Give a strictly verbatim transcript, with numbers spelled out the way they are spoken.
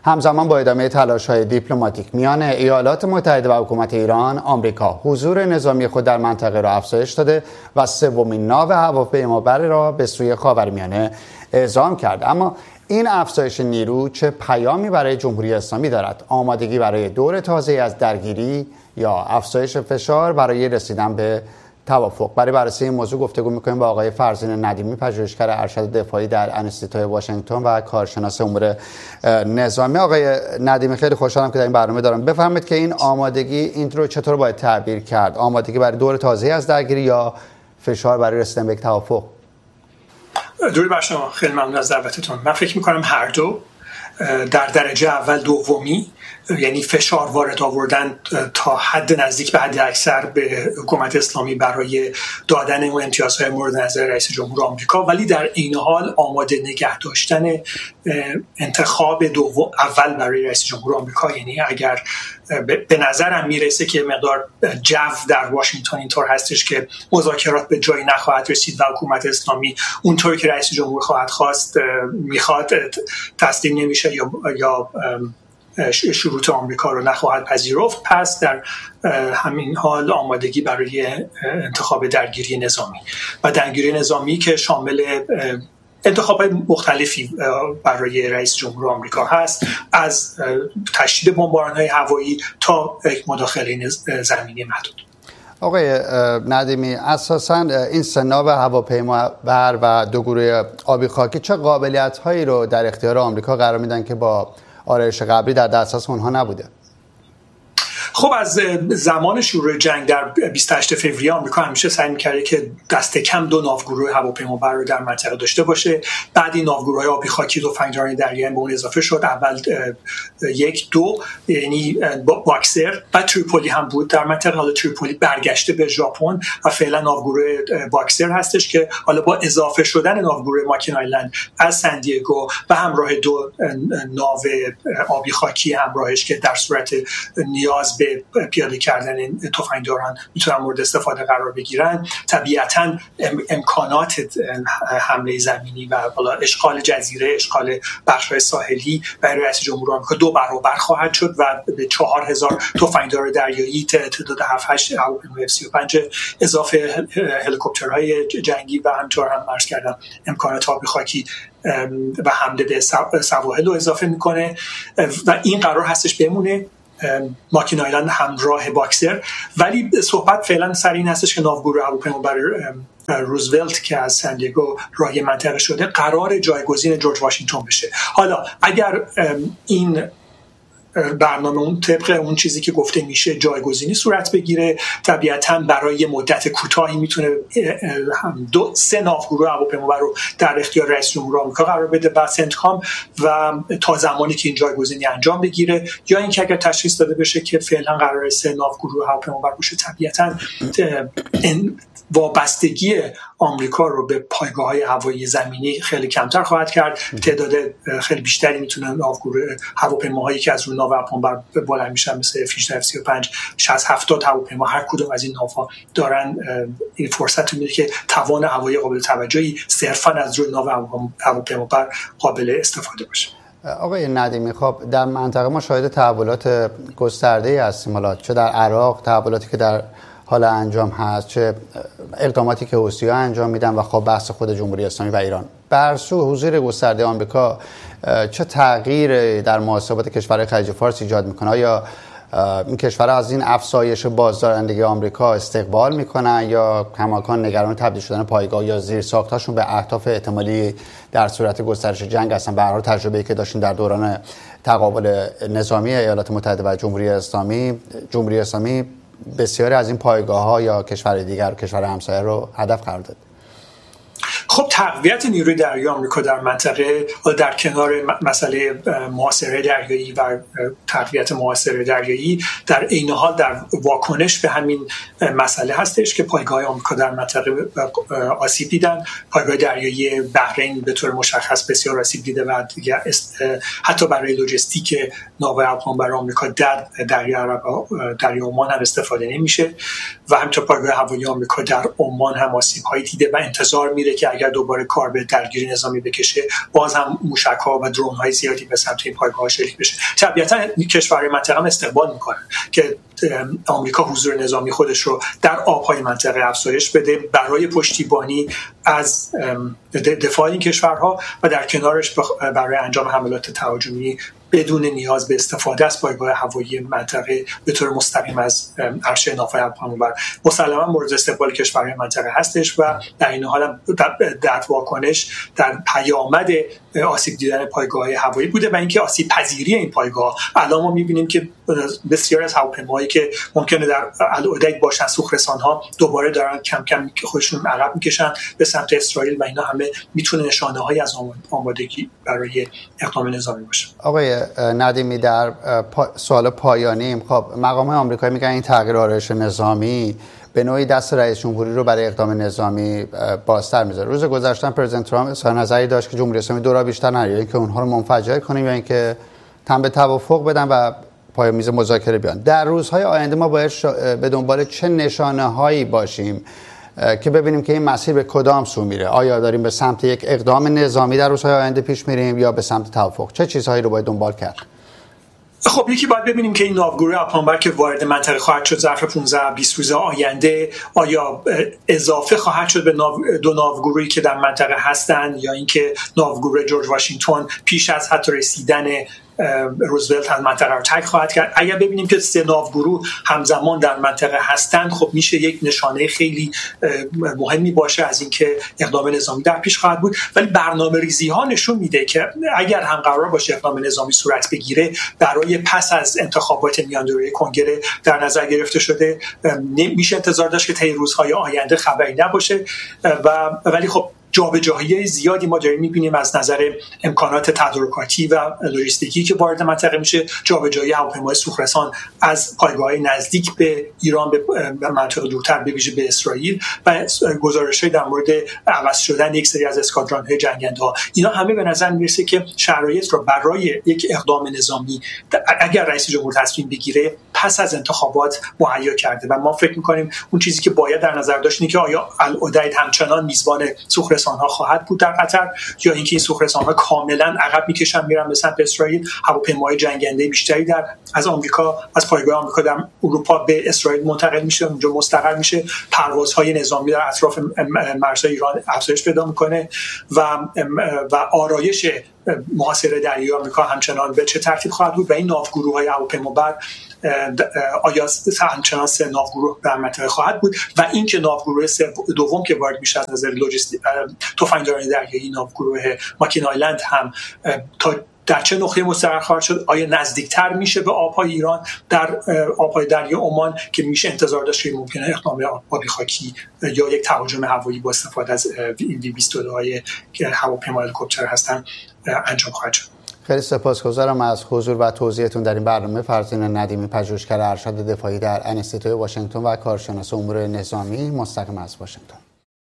همزمان با ادامه تلاش‌های دیپلماتیک میان ایالات متحده و حکومت ایران، آمریکا حضور نظامی خود در منطقه را افزایش داده و سومین ناو هواپیمابر را به سوی خاورمیانه اعزام کرد. اما این افزایش نیرو چه پیامی برای جمهوری اسلامی دارد؟ آمادگی برای دور تازه‌ای از درگیری یا افزایش فشار برای رسیدن به توافق؟ برای بررسی این موضوع گفتگو می‌کنیم با آقای فرزین ندیمی، پژوهشگر ارشد دفاعی در انستیتوی واشنگتن و کارشناس امور نظامی. آقای ندیمی، خیلی خوشحالم که در این برنامه دارم. بفرمایید که این آمادگی این رو چطور باید تعبیر کرد؟ آمادگی برای دور تازه‌ای از درگیری یا فشار برای رسیدن به یک توافق؟ درود بر شما، خیلی ممنون از دعوتتون. من فکر می‌کنم هر دو در درجه اول دومی، یعنی فشار وارد آوردن تا حد نزدیک به حد اکثر به حکومت اسلامی برای دادن اون امتیازهای مورد نظر رئیس جمهور آمریکا، ولی در این حال آماده نگه داشتن انتخاب دوم اول برای رئیس جمهور آمریکا. یعنی اگر به نظرم میرسه که مقدار جو در واشنگتن اینطور هستش که مذاکرات به جایی نخواهد رسید و حکومت اسلامی اونطوری که رئیس جمهور خواهد خواست میخواد تسلیم نمیشه یا یا شروط آمریکا رو نخواهد پذیرفت، پس در همین حال آمادگی برای انتخاب درگیری نظامی و درگیری نظامی که شامل انتخابات مختلفی برای رئیس جمهور آمریکا هست، از تشدید بمباران‌های هوایی تا یک مداخله زمینی محدود. آقای ندیمی، اساساً این سه ناو هواپیمابر و دو گروه آبی خاکی چه قابلیت‌هایی رو در اختیار آمریکا قرار میدن که با آرایش قبلی در دسترس اونها نبوده؟ خب از زمان شروع جنگ در بیست و هشتم فوریه آمریکا همیشه سعی می‌کرده که دست کم دو ناوگروه هواپیمابر رو در منطقه داشته باشه. بعد این ناوگروه‌های آبی خاکی و تفنگداران دریایی به اون اضافه شد. اول یک دو یعنی باکسر، بعد تریپولی هم بود در منطقه. حالا تریپولی برگشته به ژاپن و فعلا ناوگروه باکسر هستش که حالا با اضافه شدن ناوگروه ماکین آیلند از سن دیگو و همراه دو ناو آبی خاکی همراهش که در صورت نیاز به پیاده کردن تفنگداران میتونن مورد استفاده قرار بگیرن، طبیعتاً امکانات حمله زمینی و بالا اشغال جزیره، اشغال بخش‌های ساحلی برای رئیس جمهور آمریکا دو برابر خواهد شد و به چهار هزار تفنگدار دریایی، تعداد هفت هشت هواپیمای اف سی و پنج اضافه هلیکوپترهای جنگی و همینطور هم عرض کردم امکانات آبی خاکی و حمله به سواحل رو اضافه میکنه و این قرار هستش بمونه ماکین آیلند همراه باکسر. ولی صحبت فعلا سر این هستش که ناوگروه هواپیمابر روزولت که از سن دیگو راهی منطقه شده قرار جایگزین جورج واشنگتن بشه. حالا اگر این برنامه اون طبق اون چیزی که گفته میشه جایگزینی صورت بگیره، طبیعتاً برای مدت کوتاهی میتونه دو سه ناوگروه هواپیمابر رو در اختیار رئیس جمهور آمریکا قرار بده و سنتکام و تا زمانی که این جایگزینی انجام بگیره، یا اینکه اگر تشخیص داده بشه که فعلا قرار سه ناوگروه هواپیمابر باشه، طبیعتاً وابستگی آمریکا رو به پایگاه‌های هوایی زمینی خیلی کمتر خواهد کرد. تعداد خیلی بیشتری میتونه ناوگروه هواپیماهایی که از روی ناو هواپیمابر بلند میشن مثل اف سی و پنج شصت هفتاد هواپیما، هر کدوم از این ناوها دارن این فرصت رو میده که توان هوایی قابل توجهی صرفاً از روی ناو هواپیمابر قابل استفاده باشه. آقای ندیمی، خب در منطقه ما شاهد تحولات گسترده‌ای هستیم، حالا چه در عراق تحولاتی که در حالا انجام هست، چه اقداماتی که حوثی‌ها انجام میدن و خب بحث خود جمهوری اسلامی و ایران. برسو حضور گسترده آمریکا چه تغییر در محاسبات کشورهای خلیج فارس ایجاد میکنه؟ آیا این کشورها از این افزایش بازدارندگی آمریکا استقبال میکنن یا کماکان نگران تبدیل شدن پایگاه یا زیرساخت‌هاشون به اهداف احتمالی در صورت گسترش جنگ هستن؟ به هر حال تجربه‌ای که داشتیم در دوران تقابل نظامی ایالات متحده و جمهوری اسلامی، جمهوری اسلامی بسیاری از این پایگاه‌ها یا کشور دیگر و کشور همسایه رو هدف قرار داد. خب تقویت نیروی دریایی آمریکا در منطقه در کنار مسئله محاصره دریایی و تقویت محاصره دریایی در عین حال در واکنش به همین مسئله هستش که پایگاه آمریکا در منطقه آسیب دیدن. پایگاه دریایی بحرین به طور مشخص بسیار آسیب دیده و حتی برای لوجستیک ناو هواپیمابر آمریکا در دریا دریا عمان هم استفاده نمیشه و همینطور پایگاه هوایی آمریکا در عمان هم آسیب‌هایی دیده و انتظار میره که اگر اگر دوباره کار به درگیری نظامی بکشه باز هم موشک‌ها و درون‌های زیادی به سمت این پایگاه‌ها شلیک بشه. طبیعتاً کشورهای منطقه هم استقبال میکنن که آمریکا حضور نظامی خودش رو در آب‌های منطقه افزایش بده برای پشتیبانی از دفاع این کشورها و در کنارش برای انجام حملات تهاجمی بدون نیاز به استفاده از پایگاه هوایی منطقه به طور مستقیم از عرشه ناوهای هواپیمابر مسلما مورد استقبال کشورهای منطقه هستش و در این حال در واکنش در پیامد آسیب دیدن پایگاه هوایی بوده و اینکه آسیب پذیری این پایگاه. الان ما می‌بینیم که بسیار از هواپیماهایی که ممکنه در العدید باشن سوخرسان‌ها دوباره دارن کم کم خودشون عقب می‌کشن به سمت اسرائیل و اینا همه میتونه نشانه‌هایی از آمادگی برای اقدام نظامی باشه. آقای ندیمی در پا... سوال پایانیم، خب مقامات آمریکایی میگن این تغییر آرایش نظامی به نوعی دست رئیس جمهوری رو برای اقدام نظامی بازتر میذاره. روز گذشته پرزیدنت ترامپ اظهار نظری داشت که جمهوری اسلامی دو راه بیشتر نداره، اینکه اونها رو منفجر کنیم یا اینکه تن به توافق بدن و پای میز مذاکره بیان. در روزهای آینده ما باید شا... به دنبال چه نشانه‌هایی باشیم که ببینیم که این مسیر به کدام سو میره؟ آیا داریم به سمت یک اقدام نظامی در روزهای آینده پیش میریم یا به سمت توافق؟ چه چیزهایی رو باید دنبال کرد؟ خب یکی باید ببینیم که این ناوگروه آپامبر که وارد منطقه خواهد شد ظرف پانزده بیست روز آینده آیا اضافه خواهد شد به ناو دو ناوگروهی که در منطقه هستند یا اینکه ناوگروه جورج واشنگتن پیش از حتی رسیدن روزولت هم منطقه رو ترک خواهد کرد. اگر ببینیم که سه ناوگروه همزمان در منطقه هستند خب میشه یک نشانه خیلی مهمی باشه از اینکه اقدام نظامی در پیش خواهد بود. ولی برنامه‌ریزی ها نشون میده که اگر هم قرار باشه اقدام نظامی صورت بگیره برای پس از انتخابات میان دوره کنگره در نظر گرفته شده. میشه انتظار داشت که طی روزهای آینده خبری نباشه و ولی خب جابجایی زیادی ما داریم می‌بینیم از نظر امکانات تدارکاتی و لوجستیکی که وارد منطقه میشه، جابجایی هواپیمای سوخرسان از پایگاه‌های نزدیک به ایران به منطقه دورتر به ویژه به اسرائیل و گزارش‌های در مورد عوض شدن یک سری از اسکادران‌های جنگنده‌ها. اینا همه به نظر میرسه که شرایط رو برای یک اقدام نظامی اگر رئیس جمهور تصمیم بگیره پس از انتخابات مهیا کرده و ما فکر می‌کنیم اون چیزی که باید در نظر داشت اینه که آیا العدید همچنان میزبان سوخرسان‌ها خواهد بود در قطر یا اینکه این سوخرسان‌ها کاملا عقب میکشن میرن به سمت اسرائیل. هواپیماهای جنگنده بیشتری در از آمریکا از پایگاه آمریکا در اروپا به اسرائیل منتقل میشه، اونجا مستقر میشه، پروازهای نظامی در اطراف مرزهای ایران افزایش پیدا میکنه و و آرایش محاصره دریایی آمریکا همچنان به چه ترتیب خواهد بود و این ناوگروه‌های هواپیمابر آیا همچنان سه ناوگروه در منطقه خواهد بود و این که ناوگروه دوم که وارد میشه از نظر لوجستیک تفنگداران دریایی ناوگروه ماکین آیلند هم تا در چه نقطه مستقر خواهد شد؟ آیا نزدیکتر میشه به آبهای ایران در آبهای دریای عمان که میشه انتظار داشت که ممکنه اقدام آبی خاکی یا یک تهاجم هوایی با استفاده از این وی بیست و دو های که هواپیما هلیکوپتر هستن انجام خواهد شد؟ خیلی سپاسگزارم از حضور و توضیحتون در این برنامه. فرزین ندیمی، پژوهشگر ارشد دفاعی در انستیتوی واشنگتن و کارشناس امور نظامی مستقیم از واشنگتن.